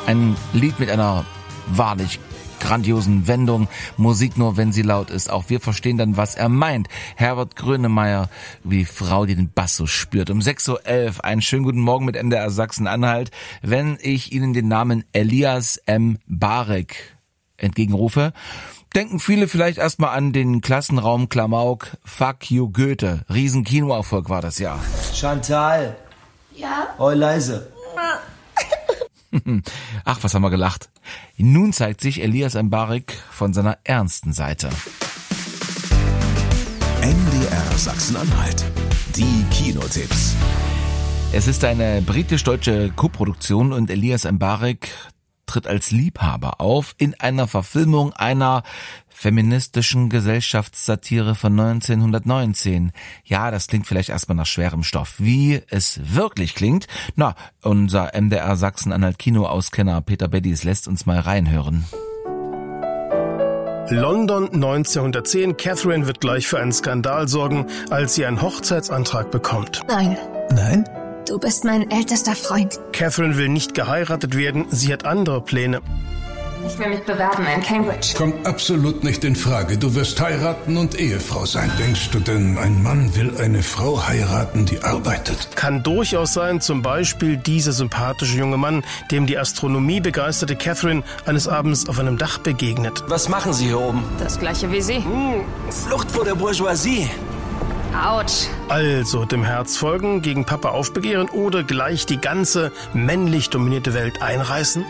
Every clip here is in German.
Ein Lied mit einer wahrlich grandiosen Wendung. Musik nur, wenn sie laut ist. Auch wir verstehen dann, was er meint. Herbert Grönemeyer über die Frau, die den Bass so spürt. Um 6.11 Uhr einen schönen guten Morgen mit MDR Sachsen-Anhalt. Wenn ich Ihnen den Namen Elias M. Barek entgegenrufe, denken viele vielleicht erstmal an den Klassenraum Klamauk Fuck You Goethe. Riesen Kinoerfolg war das Jahr. Chantal. Ja? Oh, leise. Ach, was haben wir gelacht. Nun zeigt sich Elias M. Barek von seiner ernsten Seite. MDR Sachsen-Anhalt. Die Kinotipps. Es ist eine britisch-deutsche Koproduktion und Elias M. Barek tritt als Liebhaber auf in einer Verfilmung einer feministischen Gesellschaftssatire von 1919. Ja, das klingt vielleicht erstmal nach schwerem Stoff. Wie es wirklich klingt? Na, unser MDR Sachsen-Anhalt Kinoauskenner Peter Beddies lässt uns mal reinhören. London 1910. Catherine wird gleich für einen Skandal sorgen, als sie einen Hochzeitsantrag bekommt. Nein, Nein? du bist mein ältester Freund. Catherine will nicht geheiratet werden, sie hat andere Pläne. Ich will mich bewerben in Cambridge. Kommt absolut nicht in Frage. Du wirst heiraten und Ehefrau sein. Denkst du denn, ein Mann will eine Frau heiraten, die arbeitet? Kann durchaus sein, zum Beispiel dieser sympathische junge Mann, dem die Astronomie begeisterte Catherine eines Abends auf einem Dach begegnet. Was machen Sie hier oben? Das gleiche wie sie. Flucht vor der Bourgeoisie. Autsch. Also dem Herz folgen, gegen Papa aufbegehren oder gleich die ganze männlich dominierte Welt einreißen?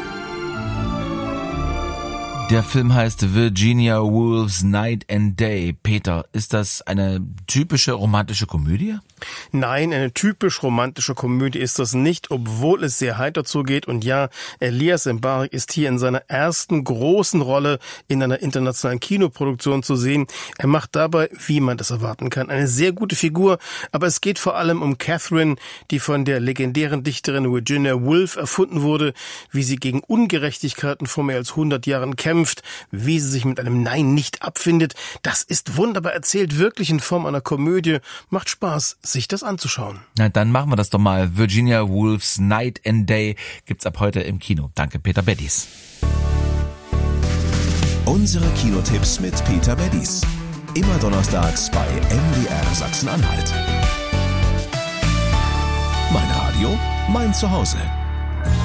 Der Film heißt Virginia Woolf's Night and Day. Peter, ist das eine typische romantische Komödie? Nein, eine typisch romantische Komödie ist das nicht, obwohl es sehr heiter zugeht. Und ja, Elias M. Barek ist hier in seiner ersten großen Rolle in einer internationalen Kinoproduktion zu sehen. Er macht dabei, wie man das erwarten kann, eine sehr gute Figur. Aber es geht vor allem um Catherine, die von der legendären Dichterin Virginia Woolf erfunden wurde, wie sie gegen Ungerechtigkeiten vor mehr als 100 Jahren kämpft, wie sie sich mit einem Nein nicht abfindet. Das ist wunderbar erzählt, wirklich in Form einer Komödie. Macht Spaß, sich das anzuschauen. Na, dann machen wir das doch mal. Virginia Woolf's Night and Day gibt's ab heute im Kino. Danke, Peter Beddies. Unsere Kinotipps mit Peter Beddies. Immer donnerstags bei MDR Sachsen-Anhalt. Mein Radio, mein Zuhause.